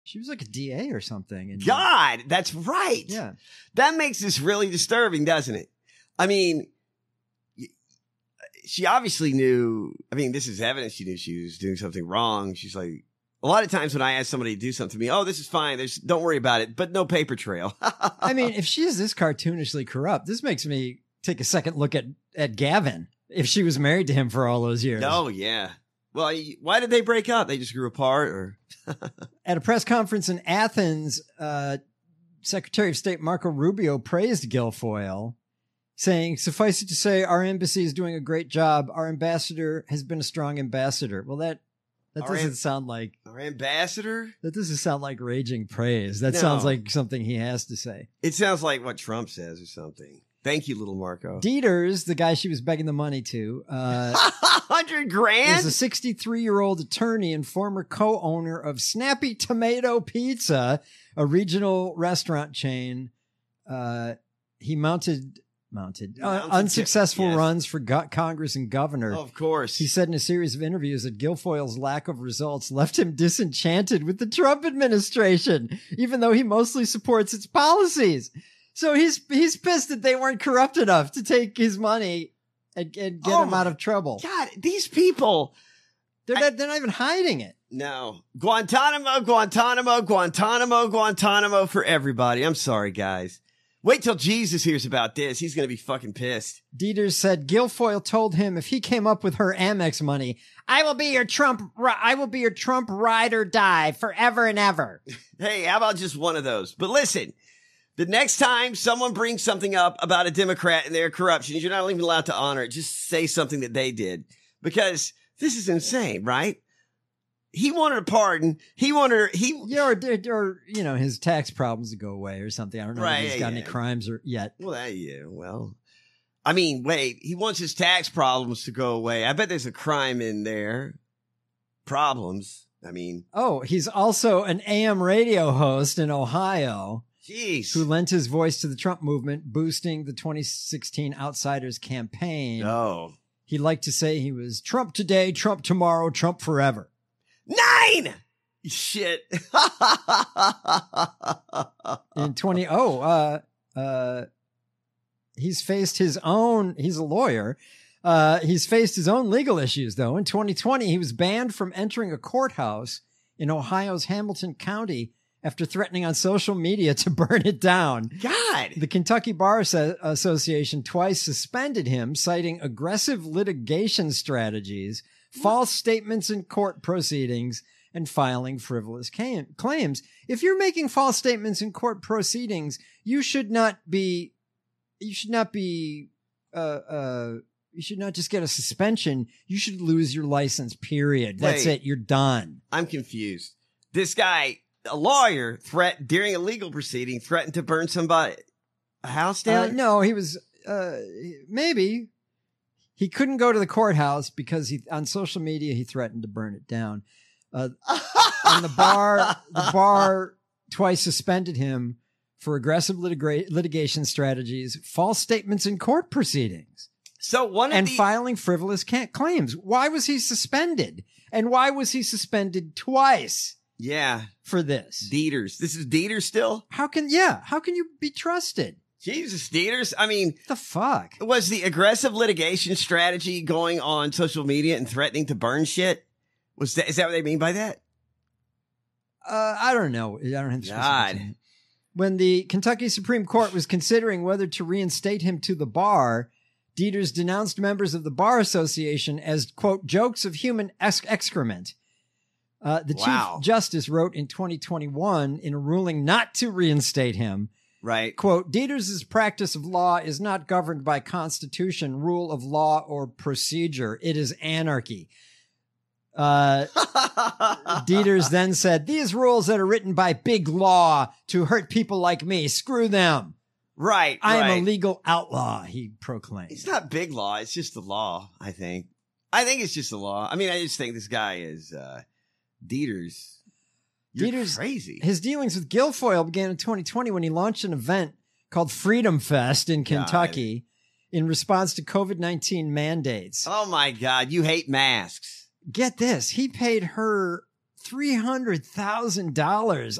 She was like a DA or something. God, that's right. Yeah. That makes this really disturbing, doesn't it? I mean, she obviously knew. I mean, this is evidence she knew she was doing something wrong. She's like, a lot of times when I ask somebody to do something to me, oh, this is fine. Don't worry about it, but no paper trail. I mean, if she is this cartoonishly corrupt, this makes me take a second look at Gavin. If she was married to him for all those years. Oh, yeah. Well, why did they break up? They just grew apart, or? At a press conference in Athens, Secretary of State Marco Rubio praised Guilfoyle, saying, "Suffice it to say, our embassy is doing a great job. Our ambassador has been a strong ambassador." Well, that doesn't sound like our ambassador. That doesn't sound like raging praise. That sounds like something he has to say. It sounds like what Trump says or something. Thank you, little Marco. Dieters, the guy she was begging the money to, $100,000, is a 63-year-old attorney and former co-owner of Snappy Tomato Pizza, a regional restaurant chain. He mounted unsuccessful runs for Congress and governor. Of course. He said in a series of interviews that Guilfoyle's lack of results left him disenchanted with the Trump administration, even though he mostly supports its policies. So he's pissed that they weren't corrupt enough to take his money and get him out of trouble. God, these people. They're not even hiding it. No. Guantanamo, Guantanamo, Guantanamo, Guantanamo for everybody. I'm sorry, guys. Wait till Jesus hears about this. He's going to be fucking pissed. Dieters said Guilfoyle told him if he came up with her Amex money, I will be your Trump ride or die forever and ever. Hey, how about just one of those? But listen, the next time someone brings something up about a Democrat and their corruption, you're not even allowed to honor it. Just say something that they did, because this is insane, right? He wanted a pardon. Or his tax problems to go away or something. I don't know if he's got any crimes yet. Well, I mean, wait, he wants his tax problems to go away. I bet there's a crime in there. Problems. I mean. Oh, he's also an AM radio host in Ohio. Jeez. Who lent his voice to the Trump movement, boosting the 2016 Outsiders campaign. Oh. He liked to say he was Trump today, Trump tomorrow, Trump forever. 9! Shit. In he's faced his own, he's a lawyer. He's faced his own legal issues, though. In 2020, he was banned from entering a courthouse in Ohio's Hamilton County after threatening on social media to burn it down. God! The Kentucky Bar Association twice suspended him, citing aggressive litigation strategies, false statements in court proceedings, and filing frivolous claims. If you're making false statements in court proceedings, you should not just get a suspension. You should lose your license, period. That's it. You're done. I'm confused. This guy, a lawyer, during a legal proceeding, threatened to burn a house down? No, he was, maybe. He couldn't go to the courthouse because on social media, he threatened to burn it down. And the bar twice suspended him for aggressive litigation strategies, false statements in court proceedings. Filing frivolous claims. Why was he suspended? And why was he suspended twice? Yeah. For this. Dieters. This is Dieters still? How can you be trusted? Jesus, Dieters. I mean, what the fuck? Was the aggressive litigation strategy going on social media and threatening to burn shit? Is that what they mean by that? I don't know. I don't have God. When the Kentucky Supreme Court was considering whether to reinstate him to the bar, Dieters denounced members of the Bar Association as, quote, jokes of human excrement. The Chief Justice wrote in 2021 in a ruling not to reinstate him, right? Quote, Dieters' practice of law is not governed by constitution, rule of law, or procedure. It is anarchy. Dieters then said, these rules that are written by big law to hurt people like me, screw them. Right. I am a legal outlaw, he proclaimed. It's not big law. It's just the law, I think. I think it's just the law. I mean, I just think this guy is, Dieters. Dieters, crazy. His dealings with Guilfoyle began in 2020 when he launched an event called Freedom Fest in Kentucky in response to COVID-19 mandates. Oh my God. You hate masks. Get this. He paid her $300,000